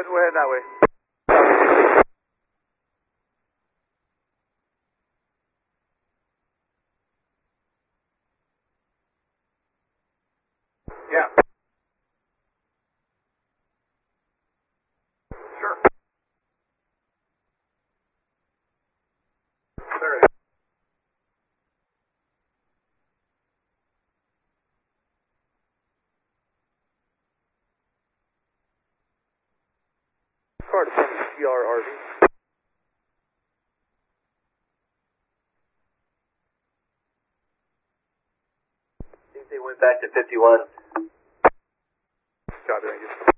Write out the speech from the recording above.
we're heading that way. Yeah. Sure. There it is. Car to TRRV. I think they went back to 51. Copy, thank you.